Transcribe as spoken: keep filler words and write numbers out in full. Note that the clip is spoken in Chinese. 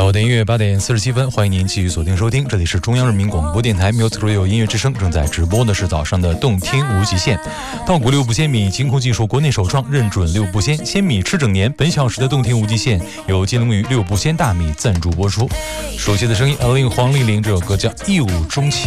好的音乐八点四十七分，欢迎您继续锁定收听，这里是中央人民广播电台 Music Radio 音乐之声，正在直播的是早上的动听无极限。稻谷六步鲜米，金控技术国内首创，认准六步鲜，鲜米吃整年。本小时的动听无极限由金龙鱼六步鲜大米赞助播出。熟悉的声音，令黄丽玲这首歌叫《一舞钟情》。